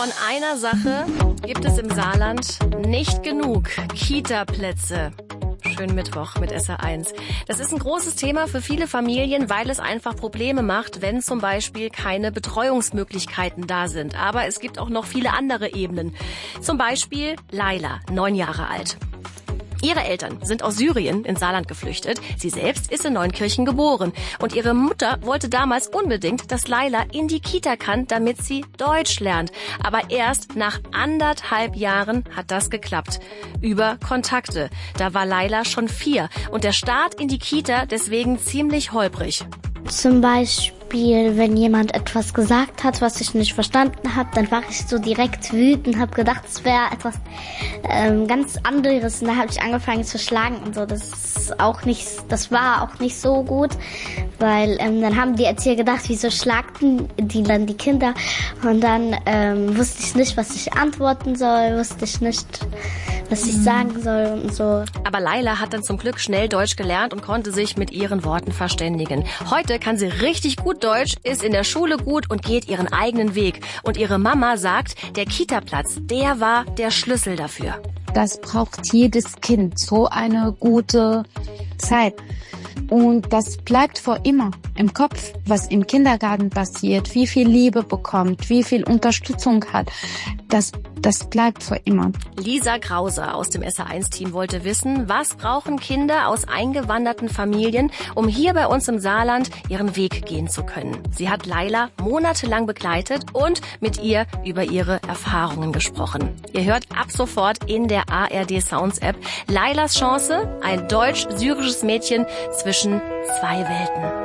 Von einer Sache gibt es im Saarland nicht genug: Kita-Plätze. Schönen Mittwoch mit SR1. Das ist ein großes Thema für viele Familien, weil es einfach Probleme macht, wenn zum Beispiel keine Betreuungsmöglichkeiten da sind. Aber es gibt auch noch viele andere Ebenen. Zum Beispiel Laila, 9 Jahre alt. Ihre Eltern sind aus Syrien ins Saarland geflüchtet. Sie selbst ist in Neunkirchen geboren. Und ihre Mutter wollte damals unbedingt, dass Laila in die Kita kann, damit sie Deutsch lernt. Aber erst nach 1,5 Jahren hat das geklappt. Über Kontakte. Da war Laila schon 4 und der Start in die Kita deswegen ziemlich holprig. Zum Beispiel, wenn jemand etwas gesagt hat, was ich nicht verstanden habe, dann war ich so direkt wütend, habe gedacht, es wäre etwas ganz anderes und da habe ich angefangen zu schlagen und so. Das war auch nicht so gut, weil dann haben die Erzieher gedacht, wieso schlagten die dann die Kinder, und dann wusste ich nicht, was ich antworten soll, wusste ich nicht, was ich sagen soll und so. Aber Laila hat dann zum Glück schnell Deutsch gelernt und konnte sich mit ihren Worten verständigen. Heute kann sie richtig gut Deutsch, ist in der Schule gut und geht ihren eigenen Weg. Und ihre Mama sagt, der Kita-Platz, der war der Schlüssel dafür. Das braucht jedes Kind, so eine gute Zeit. Und das bleibt für immer im Kopf, was im Kindergarten passiert, wie viel Liebe bekommt, wie viel Unterstützung hat. Das bleibt für immer. Lisa Krause aus dem SR1-Team wollte wissen, was brauchen Kinder aus eingewanderten Familien, um hier bei uns im Saarland ihren Weg gehen zu können. Sie hat Laila monatelang begleitet und mit ihr über ihre Erfahrungen gesprochen. Ihr hört ab sofort in der ARD Sounds App Lailas Chance, ein deutsch-syrisches Mädchen zwischen 2 Welten.